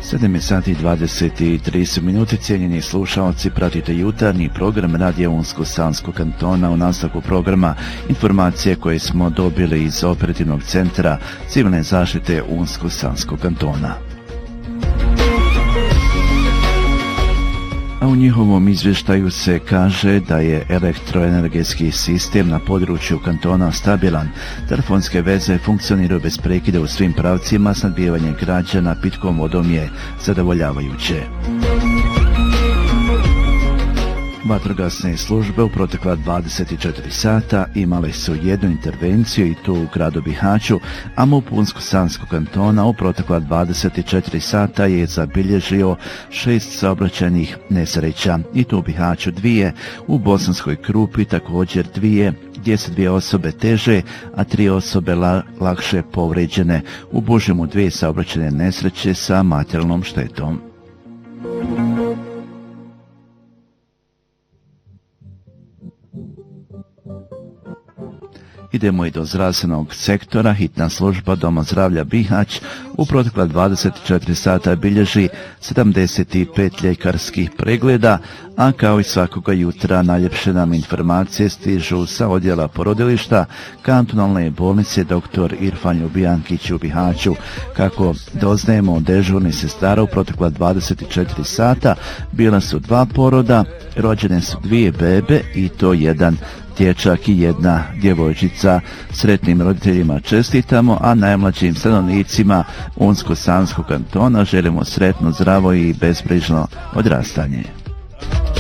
7:23, cijenjeni slušalci, pratite jutarnji program Radija Unsko-Sanskog kantona. U nastavku programa informacije koje smo dobili iz operativnog centra civilne zaštite Unsko-Sanskog kantona. A u njihovom izvještaju se kaže da je elektroenergetski sistem na području kantona stabilan. Telefonske veze funkcioniraju bez prekida u svim pravcima, snabdijevanje građana pitkom vodom je zadovoljavajuće. Vatrogasne službe u protekla 24 sata imale su jednu intervenciju i to u gradu Bihaću, a MUP Unsko-Sanskog kantona u protekla 24 sata je zabilježio 6 saobraćajnih nesreća i to u Bihaću 2, u Bosanskoj Krupi također 2, gdje su 2 osobe teže, a 3 osobe lakše povređene. U Bužemu 2 saobraćajne nesreće sa materijalnom štetom. Idemo i do zdravstvenog sektora. Hitna služba Doma zdravlja Bihać u protekla 24 sata bilježi 75 ljekarskih pregleda, a kao i svakoga jutra najljepše nam informacije stižu sa odjela porodilišta kantonalne bolnice dr. Irfan Ljubijankić u Bihaću. Kako doznajemo od dežurnih sestara, u protekla 24 sata bila su 2 poroda, rođene su 2 bebe i to 1 dječak i 1 djevojčica. Sretnim roditeljima čestitamo, a najmlađim stanovnicima Unsko-Sanskog kantona želimo sretno, zdravo i bezbrižno odrastanje.